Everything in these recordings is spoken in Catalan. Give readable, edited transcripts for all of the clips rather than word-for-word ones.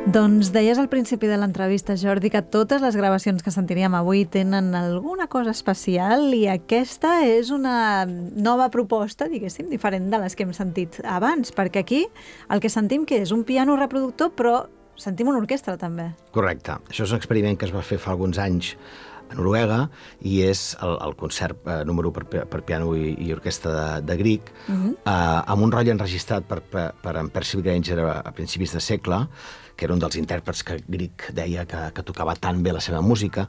Doncs deies al principi de l'entrevista, Jordi, que totes les gravacions que sentiríem avui tenen alguna cosa especial i aquesta és una nova proposta, diguéssim, diferent de les que hem sentit abans, perquè aquí el que sentim que és un piano reproductor, però sentim una orquestra també. Correcte. Això és un experiment que es va fer fa alguns anys a Noruega i és el concert número 1 per piano i orquestra de Grieg, amb un rotlle enregistrat per en Percy Grainger a principis de segle, que era un dels intèrprets que Grieg deia que tocava tan bé la seva música,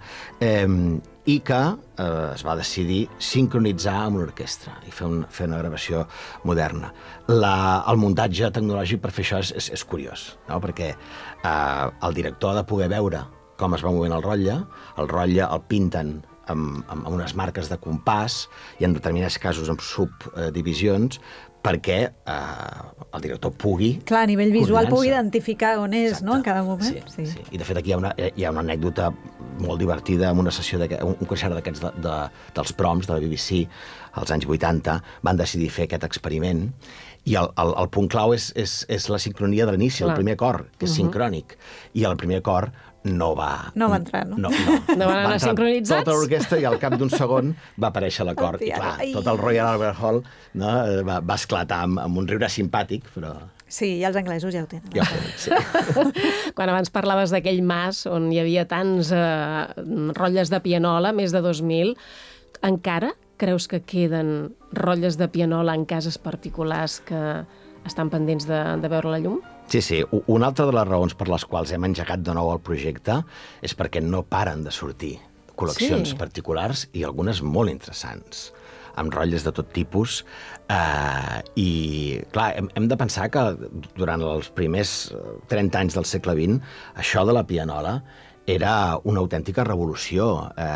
i que es va decidir sincronitzar amb l'orquestra i fer una gravació moderna. El muntatge tecnològic per fer això és curiós, no? Perquè el director ha de poder veure com es va movent el rotlle el pinten amb unes marques de compàs i en determinats casos amb subdivisions perquè el director pugui... Clar, a nivell visual pugui identificar on és, exacte, no?, en cada moment. Sí. I de fet aquí hi ha una anècdota molt divertida amb una sessió, un concert d'aquests dels proms de la BBC als anys 80, van decidir fer aquest experiment i el punt clau és la sincronia de l'inici, el primer cor, que és sincrònic, i el primer cor no va entrar, no? No van anar sincronitzats? Tota l'orquestra i al cap d'un segon va aparèixer l'acord. I clar, tot el Royal Albert Hall va esclatar amb un riure simpàtic, però... Sí, i els anglesos ja ho tenen. Ja ho tenen, sí. Quan abans parlaves d'aquell mas on hi havia tants rotlles de pianola, més de 2.000, encara creus que queden rotlles de pianola en cases particulars que estan pendents de veure la llum? Sí. Una altra de les raons per les quals hem engegat de nou el projecte és perquè no paren de sortir col·leccions particulars i algunes molt interessants, amb rotlles de tot tipus. I, clar, hem de pensar que durant els primers 30 anys del segle XX això de la pianola era una autèntica revolució.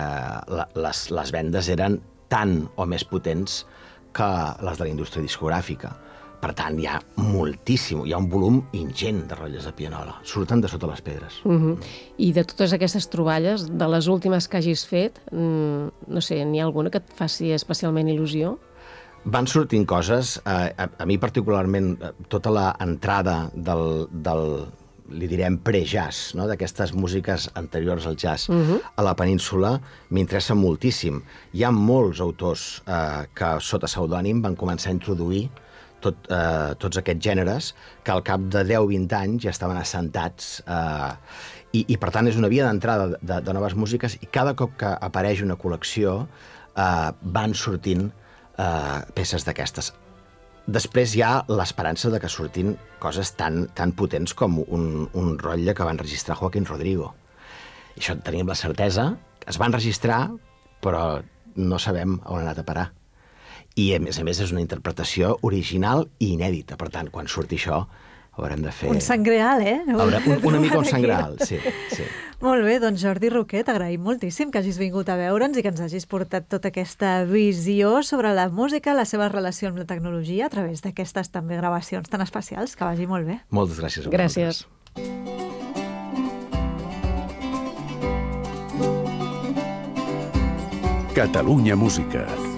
Les vendes eren tan o més potents que les de la indústria discogràfica. Per tant, hi ha un volum ingent de rotlles de pianola. Surten de sota les pedres. I de totes aquestes troballes, de les últimes que hagis fet, no sé, n'hi ha alguna que et faci especialment il·lusió? Van sortint coses. A mi particularment, tota l'entrada del li direm pre-jazz, no? D'aquestes músiques anteriors al jazz a la península, m'interessa moltíssim. Hi ha molts autors que sota pseudònim van començar a introduir tots aquests gèneres que al cap de 10-20 anys ja estaven assentats i per tant és una via d'entrada de noves músiques i cada cop que apareix una col·lecció van sortint peces d'aquestes. Després hi ha l'esperança de que surtin coses tan potents com un rotlle que va enregistrar Joaquín Rodrigo. I això teníem la certesa que es va enregistrar però no sabem on ha anat a parar. I, a més, és una interpretació original i inèdita. Per tant, quan surti això, haurem de fer... Un sant greal, Una mica un sant greal, sí. Molt bé, doncs Jordi Roquer, t'agraïm moltíssim que hagis vingut a veure'ns i que ens hagis portat tota aquesta visió sobre la música, la seva relació amb la tecnologia, a través d'aquestes també gravacions tan especials. Que vagi molt bé. Moltes gràcies a vosaltres. Catalunya Música.